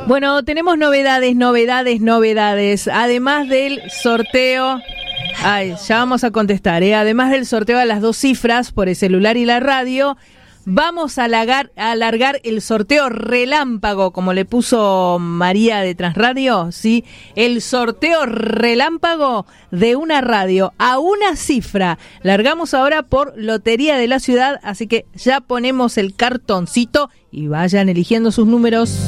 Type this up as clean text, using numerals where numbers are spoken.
Bueno, tenemos novedades. Además del sorteo... ya vamos a contestar, Además del sorteo a las 2 cifras por el celular y la radio, vamos a alargar el sorteo relámpago, como le puso María de Transradio, ¿sí? El sorteo relámpago de una radio a una cifra. Largamos ahora por Lotería de la Ciudad, así que ya ponemos el cartoncito y vayan eligiendo sus números.